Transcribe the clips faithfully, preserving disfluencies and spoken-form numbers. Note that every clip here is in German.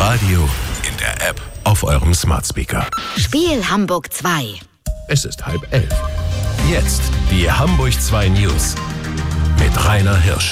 Radio, in der App, auf eurem Smart Speaker. Spiel Hamburg zwei. Es ist halb elf. Jetzt die Hamburg zwei News mit Rainer Hirsch.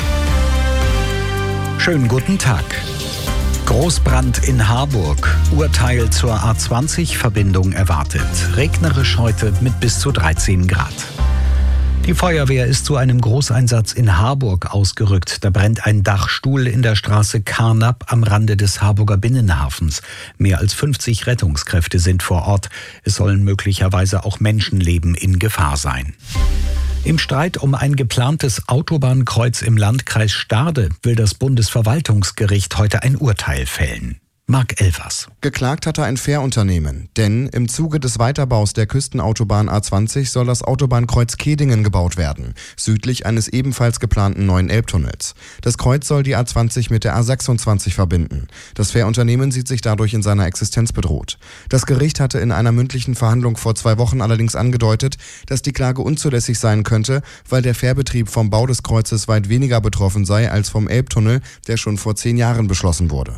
Schönen guten Tag. Großbrand in Harburg. Urteil zur A zwanzig Verbindung erwartet. Regnerisch heute mit bis zu dreizehn Grad. Die Feuerwehr ist zu einem Großeinsatz in Harburg ausgerückt. Da brennt ein Dachstuhl in der Straße Karnap am Rande des Harburger Binnenhafens. Mehr als fünfzig Rettungskräfte sind vor Ort. Es sollen möglicherweise auch Menschenleben in Gefahr sein. Im Streit um ein geplantes Autobahnkreuz im Landkreis Stade will das Bundesverwaltungsgericht heute ein Urteil fällen. Marc Elvers. Geklagt hatte ein Fährunternehmen, denn im Zuge des Weiterbaus der Küstenautobahn A zwanzig soll das Autobahnkreuz Kehdingen gebaut werden, südlich eines ebenfalls geplanten neuen Elbtunnels. Das Kreuz soll die A zwanzig mit der A sechsundzwanzig verbinden. Das Fährunternehmen sieht sich dadurch in seiner Existenz bedroht. Das Gericht hatte in einer mündlichen Verhandlung vor zwei Wochen allerdings angedeutet, dass die Klage unzulässig sein könnte, weil der Fährbetrieb vom Bau des Kreuzes weit weniger betroffen sei als vom Elbtunnel, der schon vor zehn Jahren beschlossen wurde.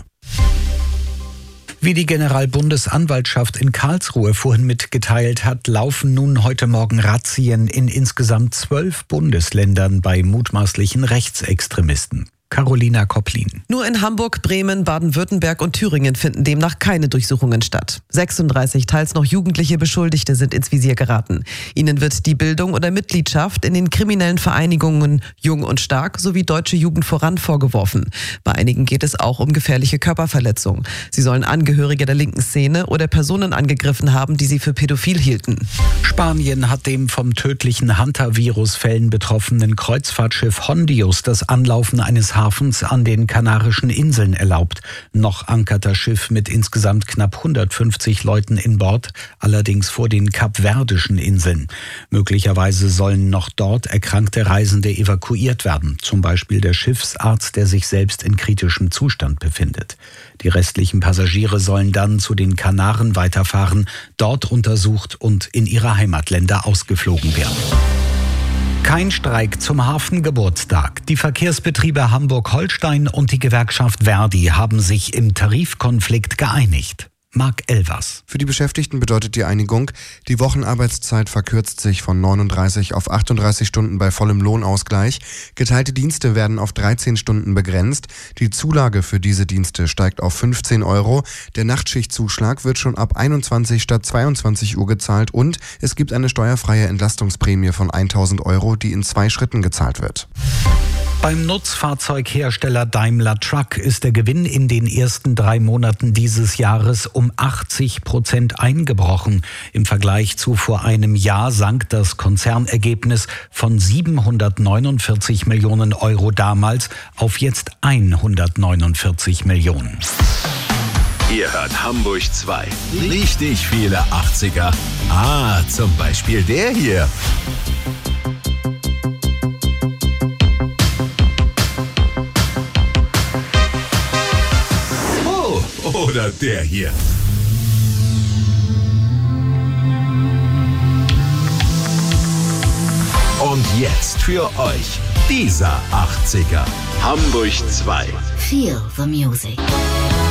Wie die Generalbundesanwaltschaft in Karlsruhe vorhin mitgeteilt hat, laufen nun heute Morgen Razzien in insgesamt zwölf Bundesländern bei mutmaßlichen Rechtsextremisten. Carolina Kopplin. Nur in Hamburg, Bremen, Baden-Württemberg und Thüringen finden demnach keine Durchsuchungen statt. sechsunddreißig teils noch jugendliche Beschuldigte sind ins Visier geraten. Ihnen wird die Bildung oder Mitgliedschaft in den kriminellen Vereinigungen Jung und Stark sowie Deutsche Jugend voran vorgeworfen. Bei einigen geht es auch um gefährliche Körperverletzung. Sie sollen Angehörige der linken Szene oder Personen angegriffen haben, die sie für pädophil hielten. Spanien hat dem vom tödlichen Hunter-Virus-Fällen betroffenen Kreuzfahrtschiff Hondius das Anlaufen eines Hafens an den Kanarischen Inseln erlaubt. Noch ankert das Schiff mit insgesamt knapp hundertfünfzig Leuten in Bord, allerdings vor den Kapverdischen Inseln. Möglicherweise sollen noch dort erkrankte Reisende evakuiert werden, zum Beispiel der Schiffsarzt, der sich selbst in kritischem Zustand befindet. Die restlichen Passagiere sollen dann zu den Kanaren weiterfahren, dort untersucht und in ihre Heimatländer ausgeflogen werden. Kein Streik zum Hafengeburtstag. Die Verkehrsbetriebe Hamburg-Holstein und die Gewerkschaft Verdi haben sich im Tarifkonflikt geeinigt. Marc Elvers. Für die Beschäftigten bedeutet die Einigung, die Wochenarbeitszeit verkürzt sich von neununddreißig auf achtunddreißig Stunden bei vollem Lohnausgleich. Geteilte Dienste werden auf dreizehn Stunden begrenzt. Die Zulage für diese Dienste steigt auf fünfzehn Euro. Der Nachtschichtzuschlag wird schon ab einundzwanzig statt zweiundzwanzig Uhr gezahlt und es gibt eine steuerfreie Entlastungsprämie von tausend Euro, die in zwei Schritten gezahlt wird. Beim Nutzfahrzeughersteller Daimler Truck ist der Gewinn in den ersten drei Monaten dieses Jahres um achtzig Prozent eingebrochen. Im Vergleich zu vor einem Jahr sank das Konzernergebnis von siebenhundertneunundvierzig Millionen Euro damals auf jetzt hundertneunundvierzig Millionen. Ihr hört Hamburg zwei. Richtig viele achtziger. Ah, zum Beispiel der hier. Oder der hier. Und jetzt für euch dieser achtziger. Hamburg zwei. Feel the music.